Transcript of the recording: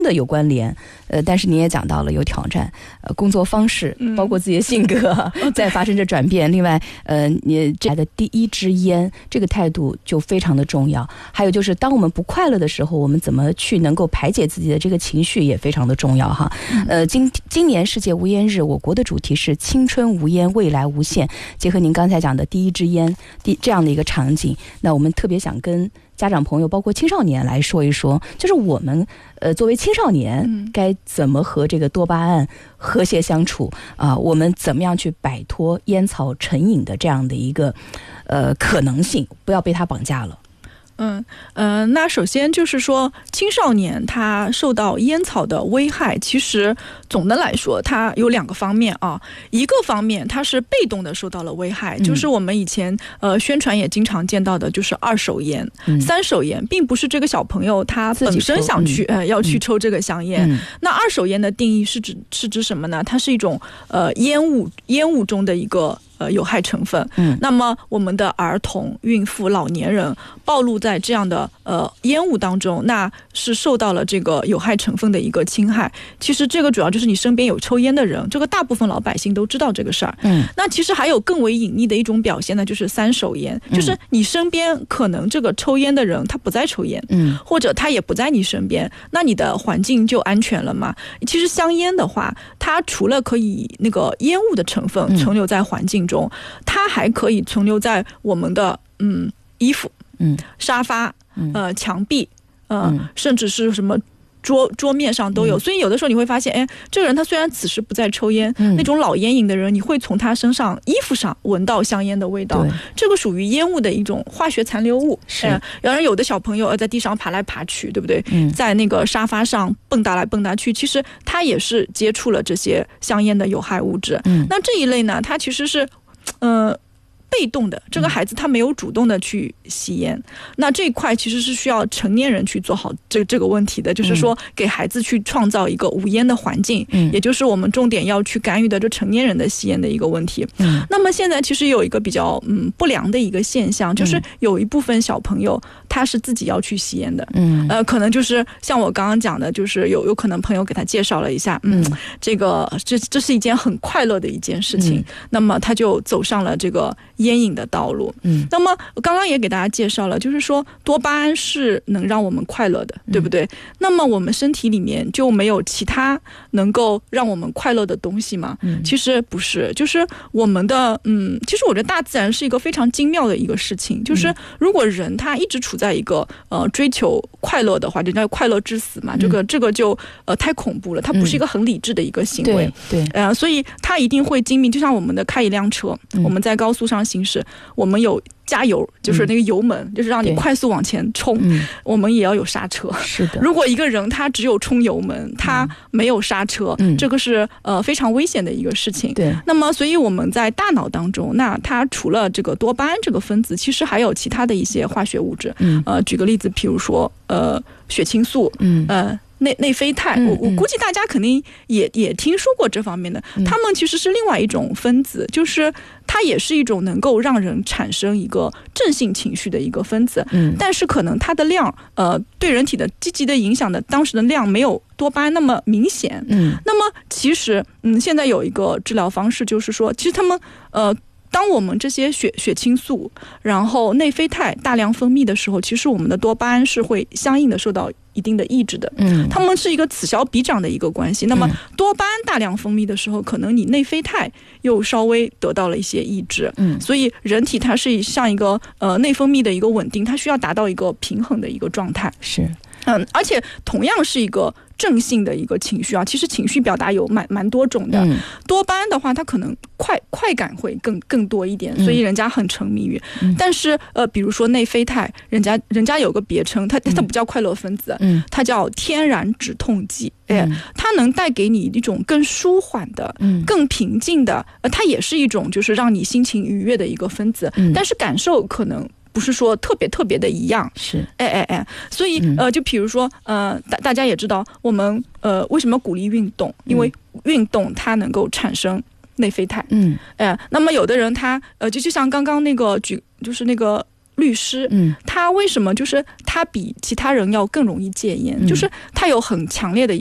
的有关联，但是你也讲到了有挑战，工作方式，包括自己的性格在发生着转变。另外，你这来的第一支烟，这个态度就非常的重要。还有就是，当我们不快乐的时候，我们怎么去能够排解自己的这个情绪也非常的重要哈。今年世界无烟日，我国的主题是青春无烟，未来无限。结合您刚才讲的第一支烟这样的一个场景，那我们特别想跟家长朋友包括青少年来说一说，就是我们作为青少年该怎么和这个多巴胺和谐相处啊？我们怎么样去摆脱烟草成瘾的这样的一个可能性，不要被它绑架了。 那首先就是说，青少年他受到烟草的危害，其实总的来说它有两个方面啊。一个方面它是被动的受到了危害，就是我们以前宣传也经常见到的，就是二手烟、三手烟，并不是这个小朋友他本身想去要去抽这个香烟。那二手烟的定义是指什么呢？它是一种烟雾中的一个有害成分。那么我们的儿童、孕妇、老年人暴露在这样的烟雾当中，那是受到了这个有害成分的一个侵害。其实这个主要就是你身边有抽烟的人，这个大部分老百姓都知道这个事儿。那其实还有更为隐匿的一种表现呢，就是三手烟，就是你身边可能这个抽烟的人他不再抽烟，或者他也不在你身边，那你的环境就安全了嘛。其实香烟的话，它除了可以那个烟雾的成分存留在环境中，它还可以存留在我们的衣服、沙发、墙壁，甚至是什么桌面上都有。所以有的时候你会发现，这个人他虽然此时不再抽烟，那种老烟瘾的人，你会从他身上衣服上闻到香烟的味道，这个属于烟雾的一种化学残留物。然后有的小朋友在地上爬来爬去，对不对？在那个沙发上蹦跶来蹦跶去，其实他也是接触了这些香烟的有害物质。那这一类呢，它其实是被动的，这个孩子他没有主动的去吸烟，那这一块其实是需要成年人去做好这个问题的，就是说给孩子去创造一个无烟的环境，也就是我们重点要去干预的这成年人的吸烟的一个问题。那么现在其实有一个比较不良的一个现象，就是有一部分小朋友他是自己要去吸烟的，可能就是像我刚刚讲的，就是有可能朋友给他介绍了一下，这是一件很快乐的一件事情，那么他就走上了这个烟瘾的道路。那么刚刚也给大家介绍了，就是说多巴胺是能让我们快乐的，对不对？那么我们身体里面就没有其他能够让我们快乐的东西吗？其实不是，就是我们的其实我觉得大自然是一个非常精妙的一个事情，就是如果人他一直处在一个追求快乐的话，人家快乐至死嘛，这个就太恐怖了，它不是一个很理智的一个行为。所以它一定会精密，就像我们的开一辆车，我们在高速上行驶，我们有加油，就是那个油门，就是让你快速往前冲，我们也要有刹车。是的，如果一个人他只有冲油门，他没有刹车，这个是非常危险的一个事情。对，那么所以我们在大脑当中，那它除了这个多巴胺这个分子，其实还有其他的一些化学物质。举个例子，比如说血清素，内啡肽，我估计大家肯定也听说过这方面的，它们其实是另外一种分子，就是它也是一种能够让人产生一个正性情绪的一个分子，但是可能它的量对人体的积极的影响的当时的量没有多巴胺那么明显。那么其实现在有一个治疗方式，就是说其实他们当我们这些血清素然后内啡肽大量分泌的时候，其实我们的多巴胺是会相应的受到一定的抑制的。它们是一个此消彼长的一个关系。那么多巴胺大量分泌的时候，可能你内啡肽又稍微得到了一些抑制。所以人体它是像一个内分泌的一个稳定，它需要达到一个平衡的一个状态。是。而且同样是一个正性的一个情绪啊，其实情绪表达有蛮多种的。多巴胺的话，它可能快感会更多一点，所以人家很沉迷于。但是比如说内啡肽，人家有个别称，它不叫快乐分子，它叫天然止痛剂。它能带给你一种更舒缓的、更平静的，它也是一种就是让你心情愉悦的一个分子，但是感受可能不是说特别的一样。是，所以就比如说大家也知道我们为什么鼓励运动，因为运动它能够产生内啡肽。那么有的人他就像刚刚那个就是那个律师，他为什么就是他比其他人要更容易戒烟，就是他有很强烈的